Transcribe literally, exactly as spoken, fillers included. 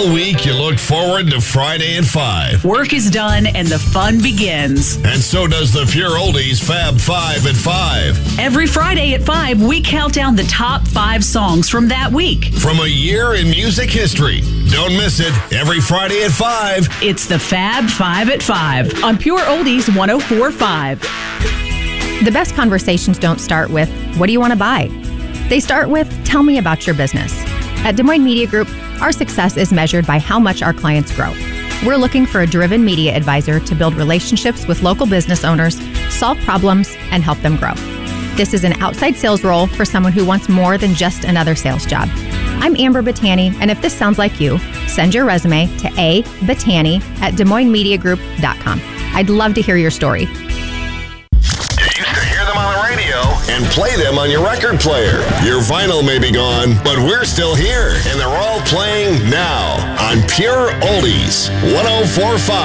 All week, you look forward to Friday at five. Work is done and the fun begins. And so does the Pure Oldies Fab Five at five. Every Friday at five, we count down the top five songs from that week. From a year in music history. Don't miss it. Every Friday at five. It's the Fab Five at five on Pure Oldies one oh four point five. The best conversations don't start with, what do you want to buy? They start with, tell me about your business. At Des Moines Media Group, our success is measured by how much our clients grow. We're looking for a driven media advisor to build relationships with local business owners, solve problems, and help them grow. This is an outside sales role for someone who wants more than just another sales job. I'm Amber Battani, and if this sounds like you, send your resume to a battani at des moines media group dot com. I'd love to hear your story. And play them on your record player. Your vinyl may be gone, but we're still here, and they're all playing now on Pure Oldies one oh four point five.